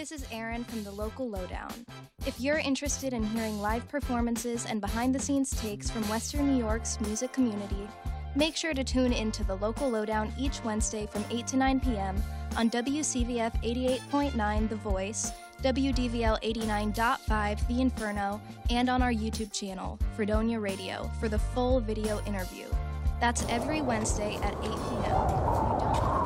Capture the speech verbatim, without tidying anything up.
This is Erin from the Local Lowdown. If you're interested in hearing live performances and behind-the-scenes takes from Western New York's music community, make sure to tune into the Local Lowdown each Wednesday from eight to nine p.m. on W C V F eighty-eight point nine The Voice, W D V L eighty-nine point five The Inferno, and on our YouTube channel, Fredonia Radio, for the full video interview. That's every Wednesday at eight p.m.